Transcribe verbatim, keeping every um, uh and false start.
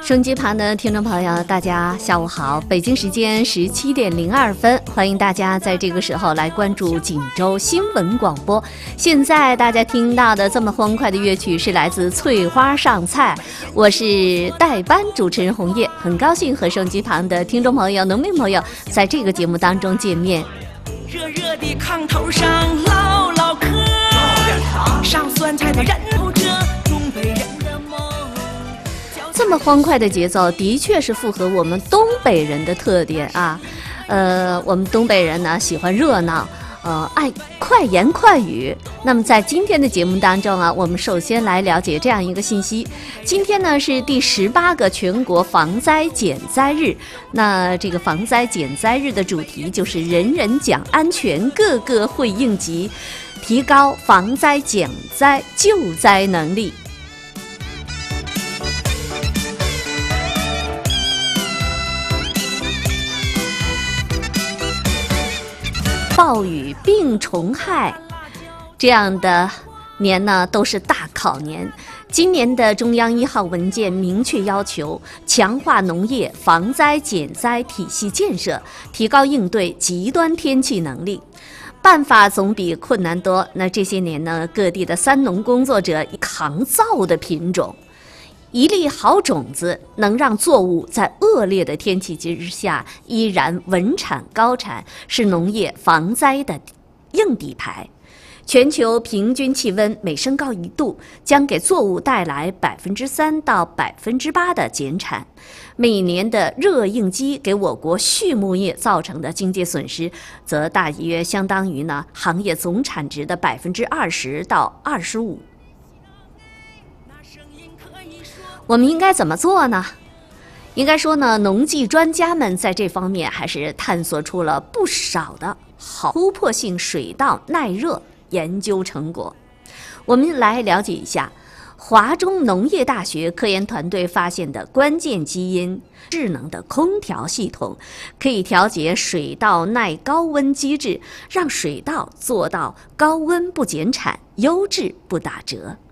收音机旁的听众朋友，大家下午好，北京时间十七点零二分，欢迎大家在这个时候来关注锦州新闻广播。现在大家听到的这么欢快的乐曲是来自翠花上菜，我是代班主持人红叶，很高兴和收音机旁的听众朋友、农民朋友在这个节目当中见面。 热热的炕头上唠唠嗑，上酸菜的人头这东北人的梦。 这么欢快的节奏，的确是符合我们东北人的特点啊。呃，我们东北人呢喜欢热闹，呃，爱快言快语。那么在今天的节目当中啊，我们首先来了解这样一个信息：今天呢是第十八个全国防灾减灾日。那这个防灾减灾日的主题就是人人讲安全，个个会应急，提高防灾减灾救灾能力。暴雨、病虫害这样的年呢，都是大考年。今年的中央一号文件明确要求，强化农业防灾减灾体系建设，提高应对极端天气能力。办法总比困难多。那这些年呢，各地的三农工作者抗造的品种，一粒好种子能让作物在恶劣的天气之下依然稳产高产，是农业防灾的硬底牌。全球平均气温每升高一度，将给作物带来百分之三到百分之八的减产。每年的热应激给我国畜牧业造成的经济损失，则大约相当于呢行业总产值的百分之二十到二十五。我们应该怎么做呢？应该说呢，农技专家们在这方面还是探索出了不少的好突破性水稻耐热研究成果。我们来了解一下华中农业大学科研团队发现的关键基因——智能的空调系统，可以调节水稻耐高温机制，让水稻做到高温不减产，优质不打折。